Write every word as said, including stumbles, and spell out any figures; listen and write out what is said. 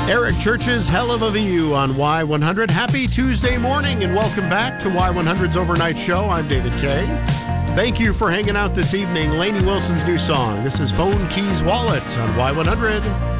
Eric Church's Hell of a View on Y one hundred. Happy Tuesday morning and welcome back to Y one hundred's Overnight Show. I'm David Kay. Thank you for hanging out this evening. Lainey Wilson's new song. This is Phone Keys Wallet on Y one hundred.